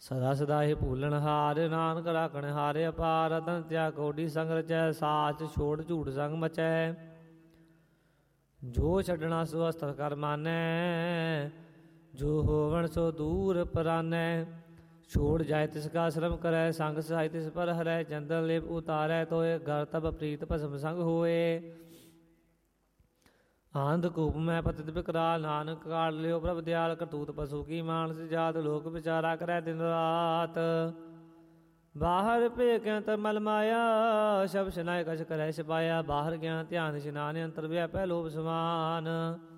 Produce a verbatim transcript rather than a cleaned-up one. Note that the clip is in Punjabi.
ਸਦਾ ਸਦਾ ਹੀ ਭੂਲਣ ਹਾਰ, ਨਾਨਕ ਰਾਖਣ ਹਾਰੇ ਅਪਾਰ। ਤਨ ਤਿਆ ਕੋਡੀ ਸੰਗ ਰਚੈ, ਸਾਚ ਛੋੜ ਝੂਠ ਸੰਗ ਮਚੈ। ਜੋ ਛੱਡਣਾ ਸੋ ਅਸਤਰ ਕਰ ਮਾਨੈ, ਜੋ ਹੋਵਣ ਸੋ ਦੂਰ ਪਰਾਨੈ। ਛੋੜ ਜਾਏ ਤਿਸ ਕਾ ਸ਼ਰਮ ਕਰੈ, ਸੰਗ ਸਹਾਇ ਤਿਸ ਪਰ ਹਰੈ। ਚੰਦਨ ਲੇਪ ਉਤਾਰੈ ਤੋਏ, ਘਰ ਤਬ ਪ੍ਰੀਤ ਭਸਮ ਸੰਗ ਹੋਏ। ਆਂਧ ਕੂਪ ਮੈਂ ਪਤਿਤ ਬਿਕਰਾਲ, ਨਾਨਕ ਕਾਢ ਲਿਓ ਪ੍ਰਭ ਦਿਆਲ। ਕਰਤੂਤ ਪਸ਼ੂ ਕੀ ਮਾਨਸ ਜਾਤ, ਲੋਕ ਵਿਚਾਰਾ ਕਰੈ ਦਿਨ ਰਾਤ। ਬਾਹਰ ਭੇਕਿਆ ਤਰ ਮਲ ਮਾਇਆ, ਸ਼ਬ ਸ਼ਨਾਇ ਕਛ ਕਰੈ ਛਪਾਇਆ। ਬਾਹਰ ਗਿਆ ਧਿਆਨ ਇਸ਼ਨਾਨ, ਅੰਤਰ ਵਿਆਪੈ ਲੋਭ ਸਮਾਨ।